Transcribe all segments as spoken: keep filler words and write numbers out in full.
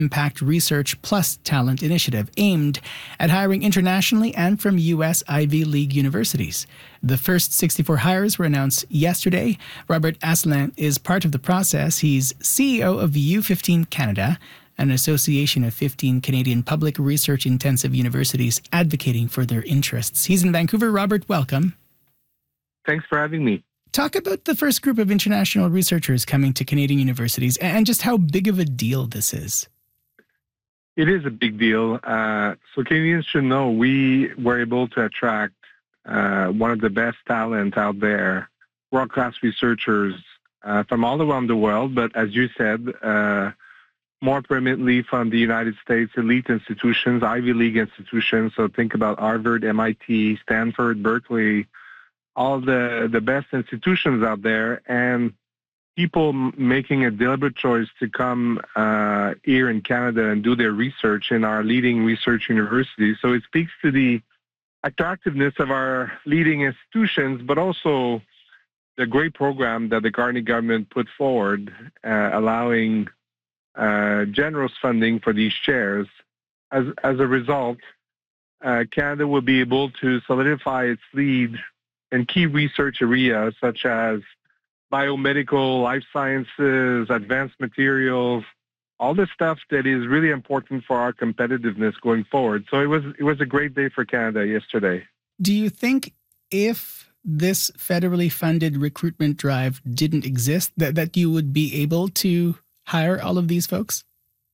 Impact Research Plus Talent Initiative aimed at hiring internationally and from U S Ivy League universities. The first sixty-four hires were announced yesterday. Robert Asselin is part of the process. He's C E O of U fifteen Canada, an association of fifteen Canadian public research-intensive universities advocating for their interests. He's in Vancouver. Robert, welcome. Thanks for having me. Talk about the first group of international researchers coming to Canadian universities and just how big of a deal this is. It is a big deal. Uh, so Canadians should know we were able to attract uh, one of the best talent out there, world-class researchers uh, from all around the world, but as you said, uh, more prominently from the United States elite institutions, Ivy League institutions. So think about Harvard, M I T, Stanford, Berkeley, all the, the best institutions out there, and people making a deliberate choice to come uh, here in Canada and do their research in our leading research universities. So it speaks to the attractiveness of our leading institutions, but also the great program that the Carney government put forward, uh, allowing uh, generous funding for these chairs. As, as a result, uh, Canada will be able to solidify its lead in key research areas such as biomedical, life sciences, advanced materials, all the stuff that is really important for our competitiveness going forward. So it was it was a great day for Canada yesterday. Do you think if this federally funded recruitment drive didn't exist, that, that you would be able to hire all of these folks?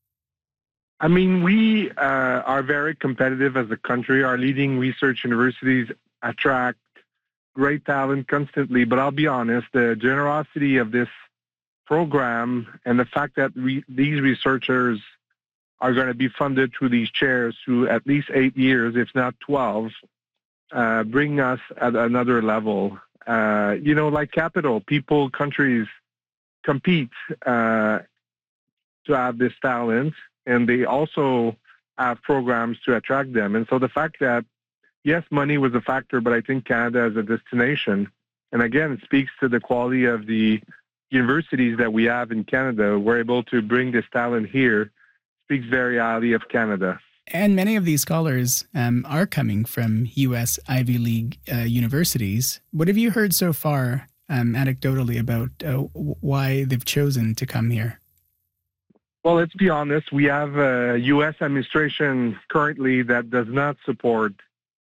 I mean, we uh, are very competitive as a country. Our leading research universities attract great talent constantly, but I'll be honest, the generosity of this program and the fact that re- these researchers are going to be funded through these chairs through at least eight years, if not twelve, uh, bring us at another level. Uh, you know, like capital, people, countries compete uh, to have this talent, and they also have programs to attract them. And so the fact that yes, money was a factor, but I think Canada as a destination, and again, it speaks to the quality of the universities that we have in Canada. We're able to bring this talent here, speaks very highly of Canada. And many of these scholars um, are coming from U S Ivy League uh, universities. What have you heard so far, um, anecdotally, about uh, why they've chosen to come here? Well, let's be honest. We have a U S administration currently that does not support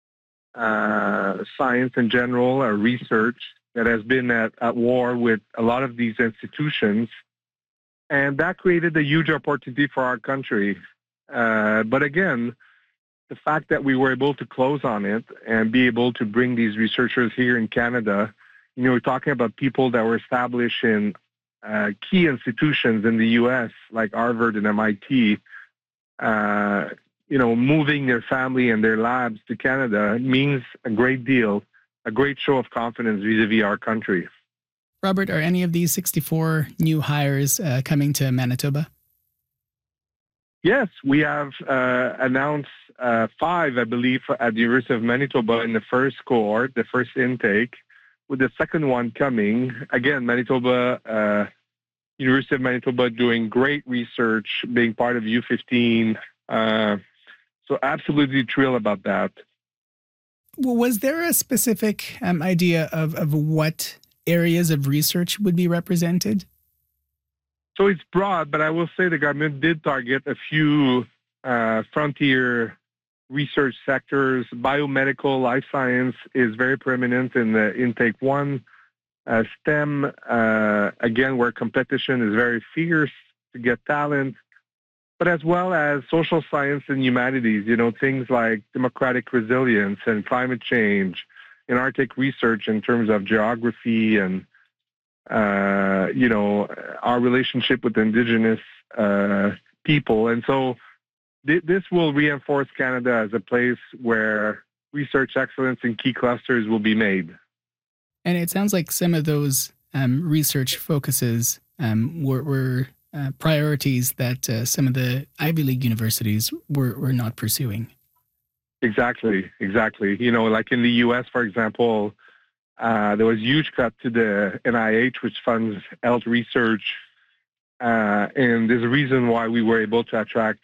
Uh, science in general or research, that has been at, at war with a lot of these institutions. And that created a huge opportunity for our country. Uh, but again, the fact that we were able to close on it and be able to bring these researchers here in Canada, you know, we're talking about people that were established in uh, key institutions in the U S, like Harvard and M I T, uh, you know, moving their family and their labs to Canada means a great deal, a great show of confidence vis-a-vis our country. Robert, are any of these sixty-four new hires uh, coming to Manitoba? Yes, we have uh, announced uh, five, I believe, at the University of Manitoba in the first cohort, the first intake, with the second one coming. Again, Manitoba, uh, University of Manitoba doing great research, being part of U fifteen. Uh, So absolutely thrilled about that. Well, was there a specific um, idea of, of what areas of research would be represented? So it's broad, but I will say the government did target a few uh, frontier research sectors. Biomedical, life science is very prominent in the intake one. Uh, STEM, uh, again, where competition is very fierce to get talent, but as well as social science and humanities, you know, things like democratic resilience and climate change, and Arctic research in terms of geography and, uh, you know, our relationship with Indigenous uh, people. And so th- this will reinforce Canada as a place where research excellence in key clusters will be made. And it sounds like some of those um, research focuses um, were... were Uh, priorities that uh, some of the Ivy League universities were, were not pursuing. Exactly, exactly. You know, like in the U S, for example, uh, there was huge cut to the N I H, which funds health research, uh, and there's a reason why we were able to attract